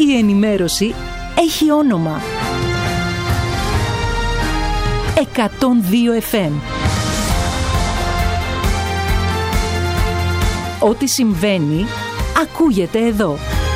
Η ενημέρωση έχει όνομα. 102 FM. Ό,τι συμβαίνει, ακούγεται εδώ.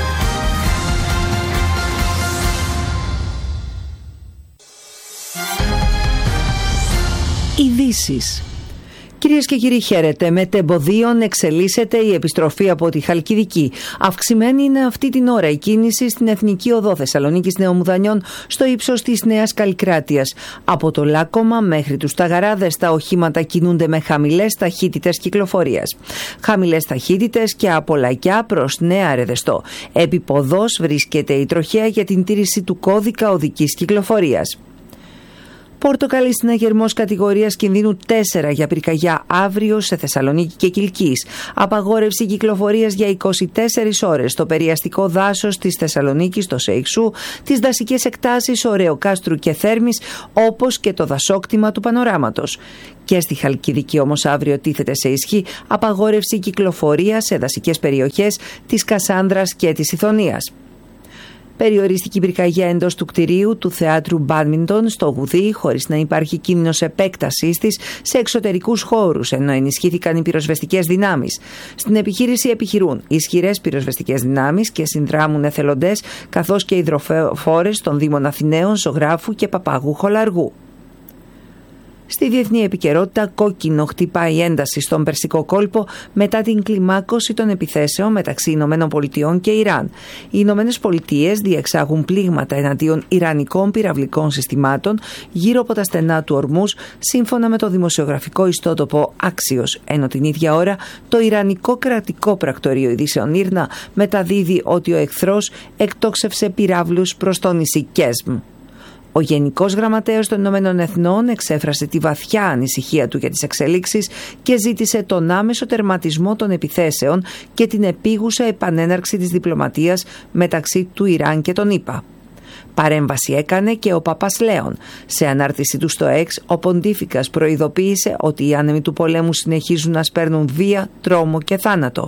Ειδήσεις. Κυρίες και κύριοι, χαίρετε. Με τεμποδίων εξελίσσεται η επιστροφή από τη Χαλκιδική. Αυξημένη είναι αυτή την ώρα η κίνηση στην Εθνική Οδό Θεσσαλονίκης Νεομουδανιών στο ύψος της Νέας Καλλικράτειας. Από το Λάκκωμα μέχρι τους Ταγαράδες τα οχήματα κινούνται με χαμηλές ταχύτητες κυκλοφορίας. Χαμηλές ταχύτητες και από Λακιά προς Νέα Ρεδεστό. Επίποδος βρίσκεται η τροχέα για την τήρηση του κώδικα οδικής κυκλοφορίας. Πορτοκαλί συναγερμός κατηγορίας κινδύνου 4 για πυρκαγιά αύριο σε Θεσσαλονίκη και Κιλκής. Απαγόρευση κυκλοφορίας για 24 ώρες στο περιαστικό δάσος της Θεσσαλονίκης, το ΣΕΙΞΟΥ, τις δασικές εκτάσεις Ωρεοκάστρου και Θέρμης, όπως και το δασόκτημα του Πανοράματος. Και στη Χαλκιδική όμως αύριο τίθεται σε ισχύ απαγόρευση κυκλοφορίας σε δασικές περιοχές της Κασάνδρας και της Ιθωνίας. Περιορίστηκε η πυρκαγιά εντός του κτηρίου του Θεάτρου Μπάντμιντον στο Γουδί, χωρίς να υπάρχει κίνδυνος επέκτασής της σε εξωτερικούς χώρους, ενώ ενισχύθηκαν οι πυροσβεστικές δυνάμεις. Στην επιχείρηση επιχειρούν ισχυρές πυροσβεστικές δυνάμεις και συνδράμουν εθελοντές, καθώς και υδροφόρες των Δήμων Αθηναίων, Ζωγράφου και Παπαγού Χολαργού. Στη διεθνή επικαιρότητα, κόκκινο χτυπάει ένταση στον Περσικό κόλπο μετά την κλιμάκωση των επιθέσεων μεταξύ Ηνωμένων Πολιτειών και Ιράν. Οι Ηνωμένες Πολιτείες διεξάγουν πλήγματα εναντίον ιρανικών πυραυλικών συστημάτων γύρω από τα στενά του Ορμούζ, σύμφωνα με το δημοσιογραφικό ιστότοπο Axios, ενώ την ίδια ώρα το Ιρανικό κρατικό πρακτορείο ειδήσεων Ήρνα μεταδίδει ότι ο εχθρός εκτόξευσε πυράβλους προς το νησί Κέσμ. Ο Γενικός Γραμματέας των Ηνωμένων Εθνών εξέφρασε τη βαθιά ανησυχία του για τις εξελίξεις και ζήτησε τον άμεσο τερματισμό των επιθέσεων και την επίγουσα επανέναρξη της διπλωματίας μεταξύ του Ιράν και των ΗΠΑ. Παρέμβαση έκανε και ο Παπάς Λέων. Σε ανάρτηση του στο X, ο Ποντίφικας προειδοποίησε ότι οι άνεμοι του πολέμου συνεχίζουν να σπέρνουν βία, τρόμο και θάνατο.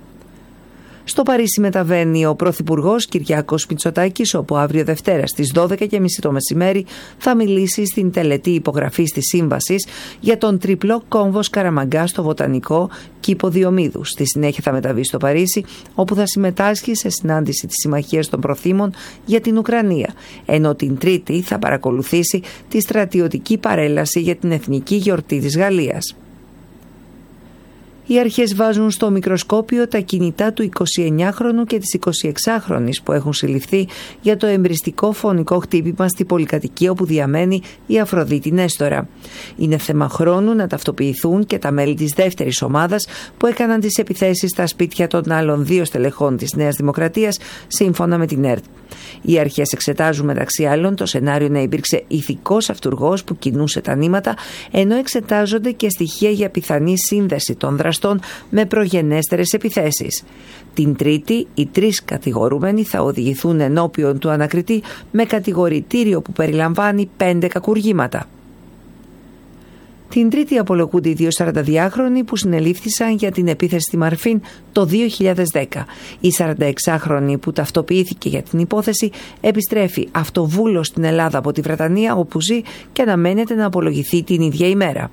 Στο Παρίσι μεταβαίνει ο Πρωθυπουργός Κυριάκος Μητσοτάκης, όπου αύριο Δευτέρα στις 12:30 το μεσημέρι θα μιλήσει στην τελετή υπογραφής της σύμβασης για τον τριπλό κόμβο Σκαραμαγκά στο Βοτανικό Κήπο Διομήδου. Στη συνέχεια θα μεταβεί στο Παρίσι, όπου θα συμμετάσχει σε συνάντηση της Συμμαχίας των Προθήμων για την Ουκρανία, ενώ την Τρίτη θα παρακολουθήσει τη στρατιωτική παρέλαση για την Εθνική Γιορτή της Γαλλίας. Οι αρχές βάζουν στο μικροσκόπιο τα κινητά του 29χρονου και της 26χρονης που έχουν συλληφθεί για το εμπριστικό φωνικό χτύπημα στη πολυκατοικία όπου διαμένει η Αφροδίτη Νέστορα. Είναι θέμα χρόνου να ταυτοποιηθούν και τα μέλη της δεύτερης ομάδας που έκαναν τις επιθέσεις στα σπίτια των άλλων 2 στελεχών της Νέας Δημοκρατίας, σύμφωνα με την ΕΡΤ. Οι αρχές εξετάζουν μεταξύ άλλων το σενάριο να υπήρξε ηθικός αυτουργός που κινούσε τα νήματα, ενώ εξετάζονται και στοιχεία για πιθανή σύνδεση των δραστών με προγενέστερες επιθέσεις. Την Τρίτη, οι 3 κατηγορούμενοι θα οδηγηθούν ενώπιον του ανακριτή με κατηγορητήριο που περιλαμβάνει 5 κακουργήματα. Την Τρίτη απολογούνται οι 2 42χρονοι που συνελήφθησαν για την επίθεση στη Μαρφίν το 2010. Η 46χρονη που ταυτοποιήθηκε για την υπόθεση επιστρέφει αυτοβούλος στην Ελλάδα από τη Βρετανία, όπου ζει και αναμένεται να απολογηθεί την ίδια ημέρα.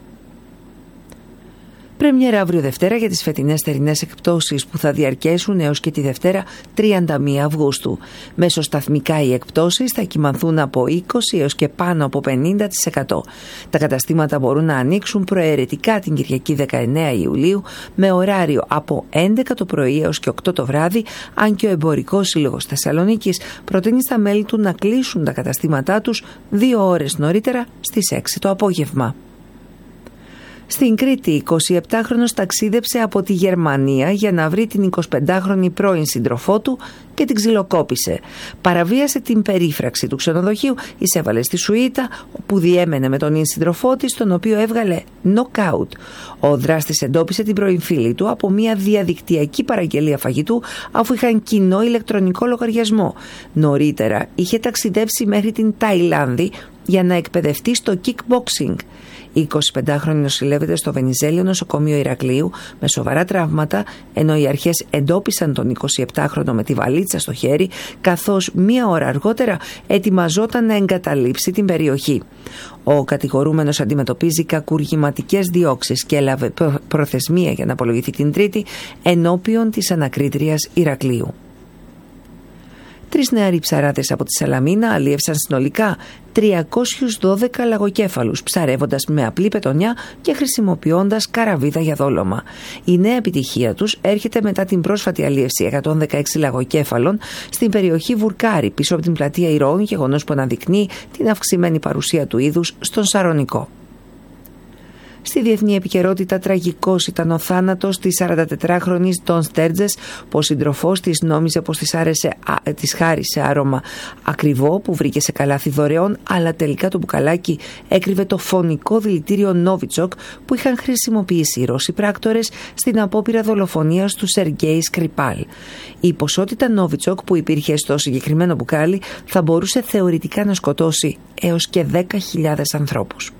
Πρεμιέρα αύριο Δευτέρα για τις φετινές θερινές εκπτώσεις που θα διαρκέσουν έως και τη Δευτέρα 31 Αυγούστου. Μεσοσταθμικά οι εκπτώσεις θα κυμανθούν από 20% έως και πάνω από 50%. Τα καταστήματα μπορούν να ανοίξουν προαιρετικά την Κυριακή 19 Ιουλίου με ωράριο από 11 το πρωί έως και 8 το βράδυ, αν και ο Εμπορικός Σύλλογος Θεσσαλονίκης προτείνει στα μέλη του να κλείσουν τα καταστήματά τους 2 ώρες νωρίτερα στις 6 το απόγευμα. Στην Κρήτη, 27χρονος ταξίδεψε από τη Γερμανία για να βρει την 25χρονη πρώην σύντροφό του και την ξυλοκόπησε. Παραβίασε την περίφραξη του ξενοδοχείου, εισέβαλε στη σουίτα όπου διέμενε με τον σύντροφό της, τον οποίο έβγαλε νοκάουτ. Ο δράστης εντόπισε την πρώην φίλη του από μια διαδικτυακή παραγγελία φαγητού, αφού είχαν κοινό ηλεκτρονικό λογαριασμό. Νωρίτερα είχε ταξιδέψει μέχρι την Ταϊλάνδη για να εκπαιδευτεί στο kickboxing. Η 25χρονη νοσηλεύεται στο Βενιζέλιο νοσοκομείο Ηρακλείου με σοβαρά τραύματα, ενώ οι αρχές εντόπισαν τον 27χρονο με τη βαλίτσα στο χέρι, καθώς μία ώρα αργότερα ετοιμαζόταν να εγκαταλείψει την περιοχή. Ο κατηγορούμενος αντιμετωπίζει κακουργηματικές διώξεις και έλαβε προθεσμία για να απολογηθεί την Τρίτη ενώπιον της ανακρίτριας Ηρακλείου. 3 νεαροί ψαράδες από τη Σαλαμίνα αλίευσαν συνολικά 312 λαγοκέφαλους, ψαρεύοντας με απλή πετονιά και χρησιμοποιώντας καραβίδα για δόλωμα. Η νέα επιτυχία τους έρχεται μετά την πρόσφατη αλίευση 116 λαγοκέφαλων στην περιοχή Βουρκάρη, πίσω από την πλατεία Ηρώων, γεγονός που αναδεικνύει την αυξημένη παρουσία του είδους στον Σαρονικό. Στη διεθνή επικαιρότητα, τραγικός ήταν ο θάνατος της 44χρονης Ντον Στέρτζες, που ο σύντροφός της νόμιζε πως της χάρισε άρωμα ακριβό που βρήκε σε καλάθι δωρεών, αλλά τελικά το μπουκαλάκι έκρυβε το φωνικό δηλητήριο Νόβιτσοκ που είχαν χρησιμοποιήσει οι Ρώσοι πράκτορες στην απόπειρα δολοφονίας του Σεργέη Σκρυπάλ. Η ποσότητα Νόβιτσοκ που υπήρχε στο συγκεκριμένο μπουκάλι θα μπορούσε θεωρητικά να σκοτώσει έως και 10.000 ανθρώπους.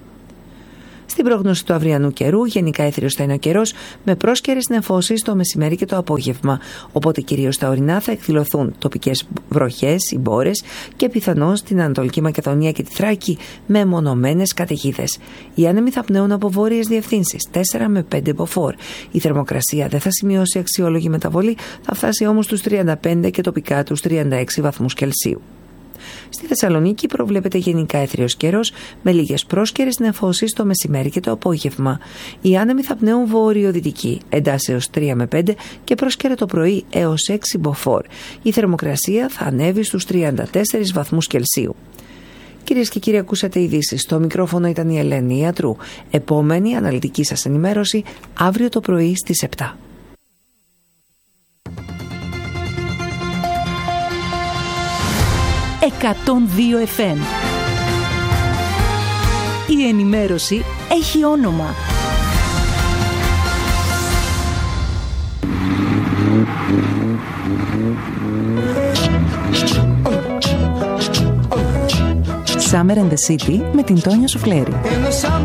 Στην πρόγνωση του αυριανού καιρού, γενικά έθριος θα είναι ο καιρός, με πρόσκαιρες νεφώσεις το μεσημέρι και το απόγευμα. Οπότε κυρίως στα ορεινά θα εκδηλωθούν τοπικές βροχές ή μπόρες και πιθανώς στην Ανατολική Μακεδονία και τη Θράκη με μονομένες καταιγίδες. Οι άνεμοι θα πνέουν από βόρειες διευθύνσεις, 4 με 5 μποφόρ. Η θερμοκρασία δεν θα σημειώσει αξιόλογη μεταβολή, θα φτάσει όμως τους 35 και τοπικά τους 36 βαθμούς Κελσίου. Στη Θεσσαλονίκη προβλέπεται γενικά έθριος καιρός με λίγες πρόσκαιρες νεφώσεις το μεσημέρι και το απόγευμα. Οι άνεμοι θα πνέουν βορειοδυτικοί, εντάσσεως 3 με 5 και πρόσκαιρα το πρωί έως 6 μποφόρ. Η θερμοκρασία θα ανέβει στους 34 βαθμούς Κελσίου. Κυρίες και κύριοι, ακούσατε ειδήσεις. Στο μικρόφωνο ήταν η Ελένη Ιατρού. Επόμενη αναλυτική σας ενημέρωση αύριο το πρωί στις 7. 102 FM. Η ενημέρωση έχει όνομα. Summer in the City με την Τόνια Σουφλέρη.